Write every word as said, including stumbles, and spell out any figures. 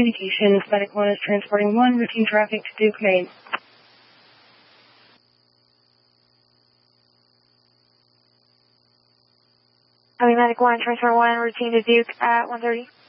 communications. Medic one is transporting one, routine traffic to Duke, Maine. Copy, Medic one, transport one, routine to Duke at one thirty.